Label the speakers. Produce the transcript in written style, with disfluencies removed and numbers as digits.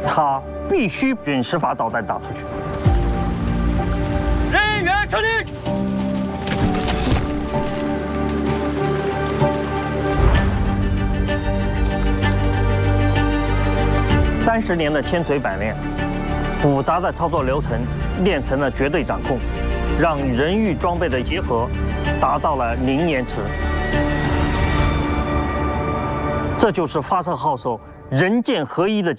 Speaker 1: 他必须陨石法导弹打出去。
Speaker 2: 人员撤离。
Speaker 1: 30年的千锤百炼，复杂的操作流程练成了绝对掌控，让人与装备的结合达到了零延迟。这就是发射号手人剑合一的